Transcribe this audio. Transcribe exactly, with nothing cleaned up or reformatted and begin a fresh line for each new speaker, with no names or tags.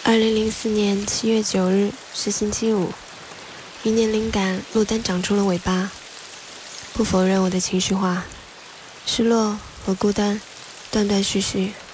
二零零四年七月九日是星期五，一念灵感，落单长出了尾巴。不否认我的情绪化，失落和孤单，断断续续。